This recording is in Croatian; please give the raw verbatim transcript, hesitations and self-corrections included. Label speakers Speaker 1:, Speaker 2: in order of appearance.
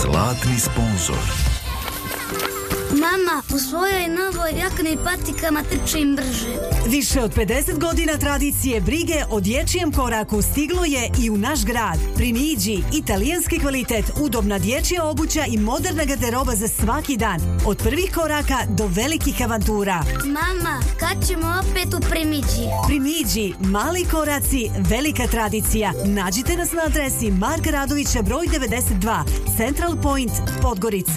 Speaker 1: zlatni sponzor.
Speaker 2: Mama, u svojoj novoj jakni i patikama trčim brže.
Speaker 3: Više od pedeset godina tradicije brige o dječjem koraku stiglo je i u naš grad. Primiđi, italijanski kvalitet, udobna dječja obuća i moderna garderoba za svaki dan. Od prvih koraka do velikih avantura.
Speaker 2: Mama, kad ćemo opet u Primiđi?
Speaker 3: Primiđi, mali koraci, velika tradicija. Nađite nas na adresi Marka Radovića broj devedeset dva, Central Point, Podgorica.